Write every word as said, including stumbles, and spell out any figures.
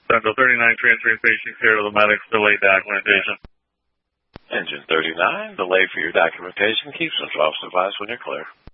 Central thirty-nine, transferring station clear to the medics, delayed documentation. Engine thirty-nine, delay for your documentation. Keep Central Office advised when you're clear.